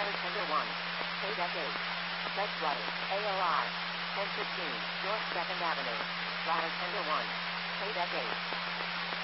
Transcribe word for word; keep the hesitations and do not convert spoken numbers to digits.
Router Sender one. K Deck eight. Edgewater, A O I. ten fifteen, North second Avenue. Router Sender one. K Deck eight.